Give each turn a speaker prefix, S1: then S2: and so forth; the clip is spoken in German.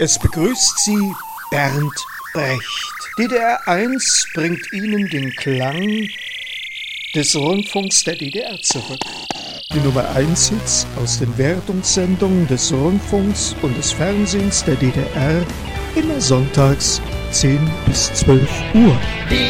S1: Es begrüßt Sie Bernd Brecht. DDR 1 bringt Ihnen den Klang des Rundfunks der DDR zurück. Die Nummer 1 Hits aus den Wertungssendungen des Rundfunks und des Fernsehens der DDR, immer sonntags 10 bis 12 Uhr.
S2: Die